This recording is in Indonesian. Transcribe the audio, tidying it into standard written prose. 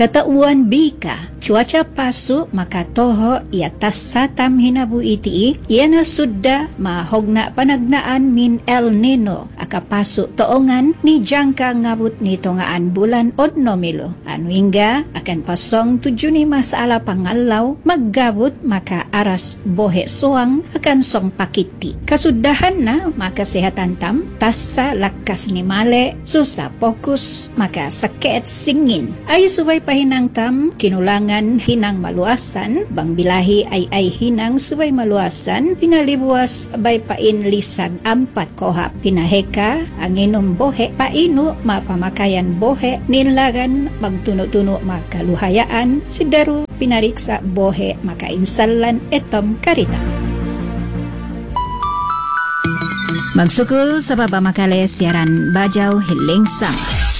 Katauan bika, cuaca pasu maka toho iatas satam hinabu iti, iana sudda mahogna panagnaan min El Nino, akapasu toongan ni jangka ngabut ni tongaan bulan Odnomilo. Anu hingga akan pasong 7 ni masalah pangalaw, maggabut maka aras bohe soang akan song pakiti. Kasudahan na maka sehatan tam, tasa lakas ni male, susah fokus maka sakit singin. Ay subay pahinang tam, kinulangan hinang maluasan, bang bilahi ay hinang subay maluasan, pinalibuas bay pain lisag 4 kohap. Pinaheka, ang inom bohe, paino mapamakayan bohe, nilagan magtuno-tuno makaluhayaan, sidaru pinariksa bohe makainsalan etom karita. Magsukul sa baba makale siaran Bajaw Hiling Sama.